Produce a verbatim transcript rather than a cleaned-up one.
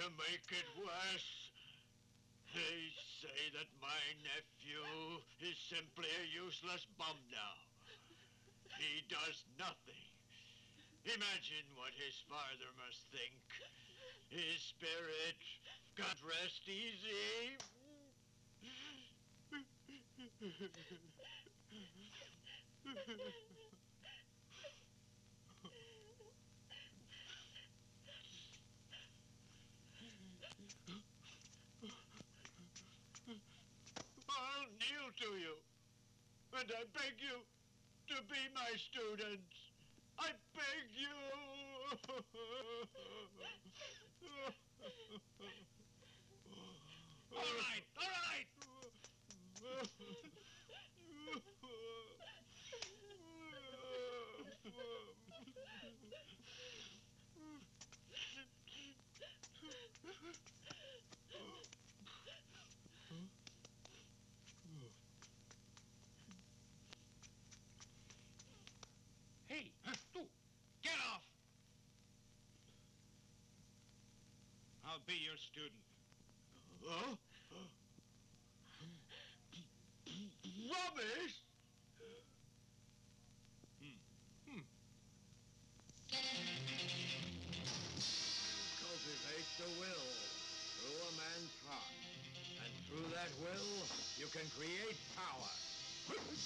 to make it worse, they say that my nephew is simply a useless bum now. He does nothing. Imagine what his father must think. His spirit can't rest easy. I'll kneel to you, and I beg you to be my students. I beg you. All right, all right. Hey, tú, get off! I'll be your student. Huh? Rubbish! Hmm. Hmm. Cultivate the will through a man's heart. And through that will, you can create power.